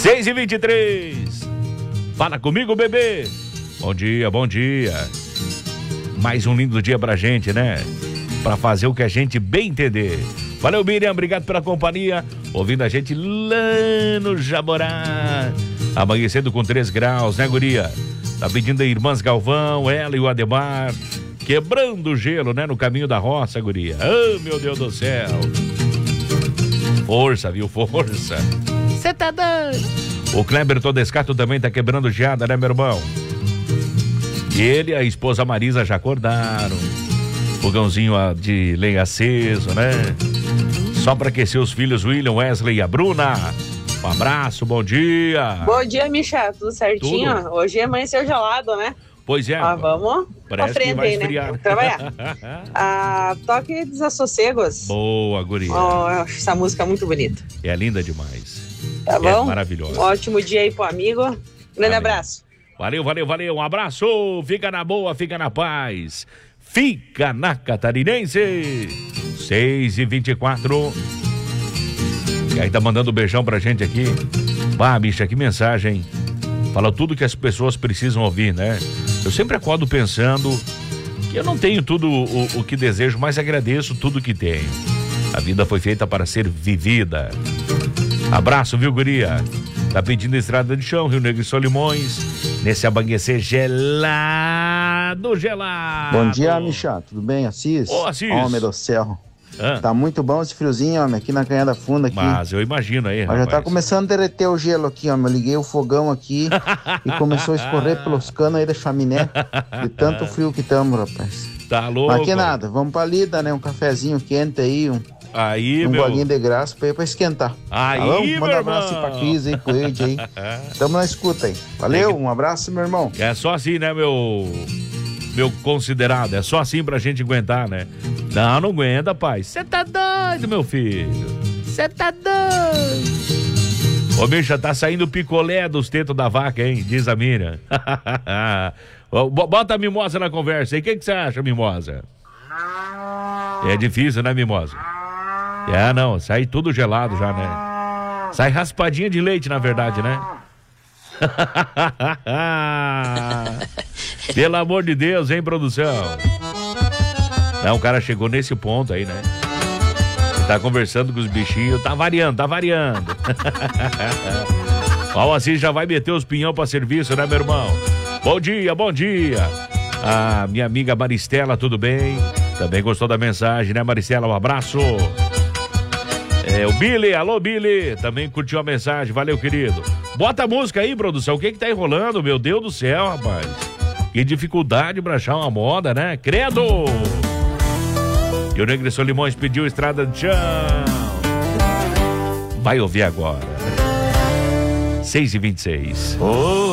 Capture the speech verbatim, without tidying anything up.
seis e vinte e três. Fala comigo, bebê. Bom dia, bom dia. Mais um lindo dia pra gente, né? Pra fazer o que a gente bem entender. Valeu, Miriam, obrigado pela companhia. Ouvindo a gente lá no Jaborá. Amanhecendo com três graus, né, guria? Tá pedindo a Irmãs Galvão, ela e o Ademar. Quebrando o gelo, né, no caminho da roça, guria. Oh, meu Deus do céu. Força, viu? Força. Cê tá doido. O Kleber Todescato também tá quebrando geada, né, meu irmão? E ele e a esposa Marisa já acordaram. Fogãozinho de lenha aceso, né? Só pra aquecer os filhos William, Wesley e a Bruna. Um abraço, bom dia. Bom dia, Micha, tudo certinho? Tudo. Hoje amanheceu gelado, né? Pois é. Ah, vamos pra frente aí, né? Vamos trabalhar. Ah, toque Desassossegos. Boa, guria. Oh, essa música é muito bonita. É linda demais. Tá bom? É maravilhosa. Ótimo dia aí pro amigo. Grande Amém. Abraço. Valeu, valeu, valeu. Um abraço. Fica na boa, fica na paz. Fica na Catarinense. seis e vinte e quatro. E aí tá mandando um beijão pra gente aqui. Bah, bicha, que mensagem. Fala tudo que as pessoas precisam ouvir, né? Eu sempre acordo pensando que eu não tenho tudo o, o que desejo, mas agradeço tudo que tenho. A vida foi feita para ser vivida. Abraço, viu, guria? Tá pedindo estrada de chão, Rio Negro e Solimões. Nesse amanhecer gelado, gelado. Bom dia, Micha. Tudo bem, Assis? Ô, Assis. Homem do céu. Ah. Tá muito bom esse friozinho, homem, aqui na Canhada Funda. Aqui. Mas eu imagino aí, Mas rapaz. já tá começando a derreter o gelo aqui, homem. Eu liguei o fogão aqui e começou a escorrer pelos canos aí da chaminé. De tanto frio que tamo, rapaz. Tá louco. Mas que nada, vamos pra lida, né? Um cafezinho quente aí, um, aí, um meu... bolinho de graça pra, pra esquentar. Aí, tá bom? meu Manda um abraço aí pra Cris aí, pro Ed aí. Tamo na escuta aí. Valeu, que... um abraço, meu irmão. É só assim, né, meu... Meu considerado, é só assim pra gente aguentar, né? Não, não aguenta, pai. Você tá doido, meu filho. Você tá doido. Ô, bicha, tá saindo picolé dos tetos da vaca, hein? Diz a Miriam. Bota a Mimosa na conversa aí. O que você acha, Mimosa? É difícil, né, Mimosa? É, não. Sai tudo gelado já, né? Sai raspadinha de leite, na verdade, né? Pelo amor de Deus, hein, produção? Não, o cara chegou nesse ponto aí, né? Tá conversando com os bichinhos, tá variando, tá variando. Ó, assim já vai meter os pinhão pra serviço, né, meu irmão? Bom dia, bom dia. A minha amiga Maristela, tudo bem? Também gostou da mensagem, né, Maristela? Um abraço. É, o Billy, alô Billy, também curtiu a mensagem, valeu, querido. Bota a música aí, produção, o que que tá enrolando, meu Deus do céu, rapaz. Que dificuldade pra achar uma moda, né? Credo! E o Negro Solimões pediu estrada de chão. Vai ouvir agora. seis e vinte e seis. Oh.